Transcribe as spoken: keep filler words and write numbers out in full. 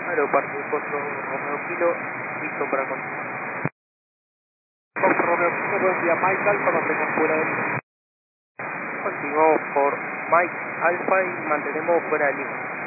Aeroparque cuatro Romeo Kilo, listo para continuar. Con Romeo Kilo, buen día, Mike Alfa, mantengan fuera de línea. Continuamos por Mike Alpha y mantenemos fuera de línea.